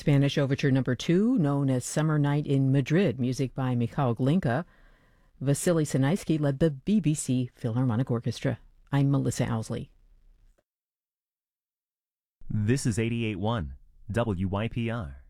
Spanish Overture Number 2, known as Summer Night in Madrid, music by Mikhail Glinka. Vasily Sinaisky led the BBC Philharmonic Orchestra. I'm Melissa Owsley. This is 88.1 WYPR.